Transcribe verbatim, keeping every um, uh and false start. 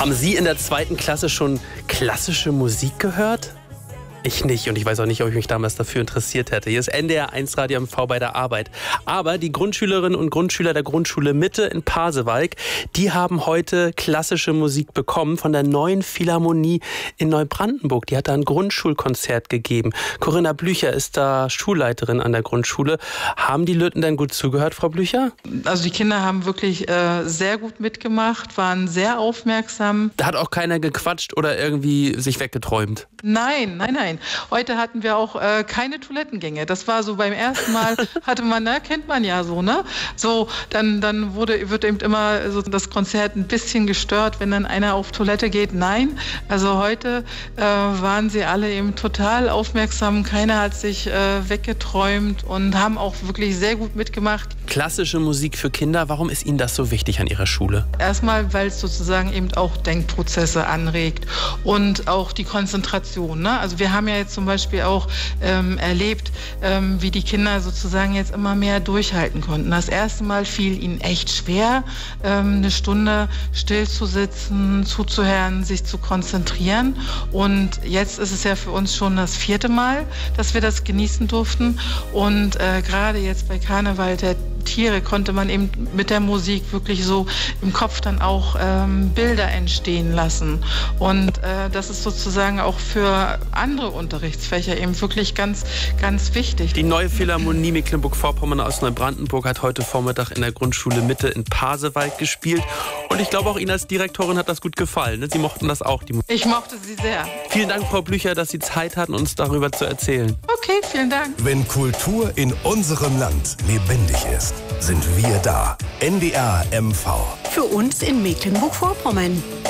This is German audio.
Haben Sie in der zweiten Klasse schon klassische Musik gehört? Ich nicht und ich weiß auch nicht, ob ich mich damals dafür interessiert hätte. Hier ist N D R eins Radio M V bei der Arbeit. Aber die Grundschülerinnen und Grundschüler der Grundschule Mitte in Pasewalk, die haben heute klassische Musik bekommen von der Neuen Philharmonie in Neubrandenburg. Die hat da ein Grundschulkonzert gegeben. Corinna Blücher ist da Schulleiterin an der Grundschule. Haben die Lütten denn gut zugehört, Frau Blücher? Also die Kinder haben wirklich äh, sehr gut mitgemacht, waren sehr aufmerksam. Da hat auch keiner gequatscht oder irgendwie sich weggeträumt? Nein, nein, nein. Heute hatten wir auch äh, keine Toilettengänge. Das war so beim ersten Mal, hatte man, na, kennt man ja so, ne? So, dann, dann wurde, wird eben immer so das Konzert ein bisschen gestört, wenn dann einer auf Toilette geht. Nein, also heute äh, waren sie alle eben total aufmerksam. Keiner hat sich äh, weggeträumt und haben auch wirklich sehr gut mitgemacht. Klassische Musik für Kinder, warum ist Ihnen das so wichtig an Ihrer Schule? Erstmal, weil es sozusagen eben auch Denkprozesse anregt und auch die Konzentration, ne? Also wir haben ja jetzt zum Beispiel auch ähm, erlebt, ähm, wie die Kinder sozusagen jetzt immer mehr durchhalten konnten. Das erste Mal fiel ihnen echt schwer, ähm, eine Stunde still zu sitzen, zuzuhören, sich zu konzentrieren. Und jetzt ist es ja für uns schon das vierte Mal, dass wir das genießen durften. Und äh, gerade jetzt bei Karneval der Tiere konnte man eben mit der Musik wirklich so im Kopf dann auch ähm, Bilder entstehen lassen. Und äh, das ist sozusagen auch für andere Unterrichtsfächer eben wirklich ganz, ganz wichtig. Die Neue Philharmonie Mecklenburg-Vorpommern aus Neubrandenburg hat heute Vormittag in der Grundschule Mitte in Pasewalk gespielt. Und ich glaube, auch Ihnen als Direktorin hat das gut gefallen. Ne? Sie mochten das auch, die Musik. Ich mochte sie sehr. Vielen Dank, Frau Blücher, dass Sie Zeit hatten, uns darüber zu erzählen. Okay, vielen Dank. Wenn Kultur in unserem Land lebendig ist, sind wir da. N D R M V. Für uns in Mecklenburg-Vorpommern.